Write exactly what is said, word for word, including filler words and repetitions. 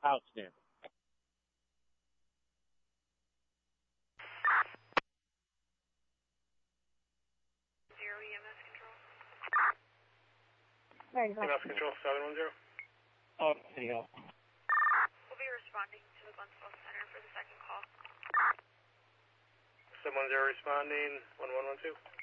Outstanding. Zero E M S control. Very E M S control seven one zero. Oh, anyhow. We'll be responding to the Glenville Center for the second call. seven one zero responding, one one one two.